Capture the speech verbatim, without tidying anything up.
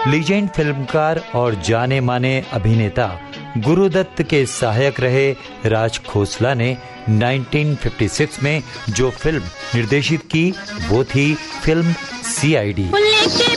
Legend फिल्मकार और जाने माने अभिनेता गुरुदत्त के सहायक रहे राज खोसला ने उन्नीस सौ छप्पन में जो फिल्म निर्देशित की वो थी फिल्म सी आई डी।